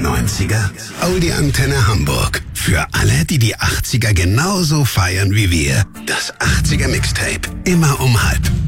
90er? Audi Antenne Hamburg. Für alle, die die 80er genauso feiern wie wir. Das 80er Mixtape. Immer um 12:30.